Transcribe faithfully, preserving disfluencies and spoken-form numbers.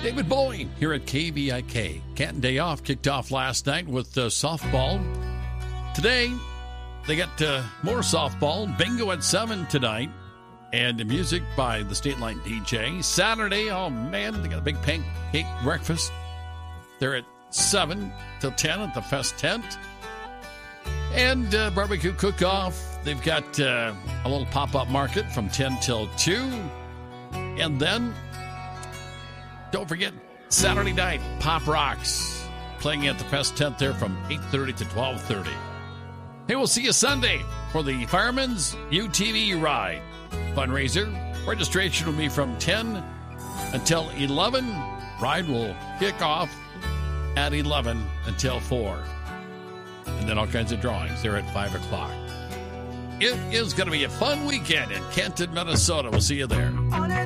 David Bowie here at K V I K. Canton Day Off kicked off last night with uh, softball. Today, they got uh, more softball. Bingo at seven tonight. And the music by the State Line D J. Saturday, oh man, they got a big pancake breakfast. They're at seven till ten at the Fest tent. And uh, barbecue cook-off. They've got uh, a little pop-up market from ten till two. And then, don't forget, Saturday night, Pop Rocks, playing at the Fest tent there from eight thirty to twelve thirty. Hey, we'll see you Sunday for the Fireman's U T V Ride fundraiser. Registration will be from ten until eleven. Ride will kick off at eleven until four. And then all kinds of drawings there at five o'clock. It is going to be a fun weekend in Canton, Minnesota. We'll see you there.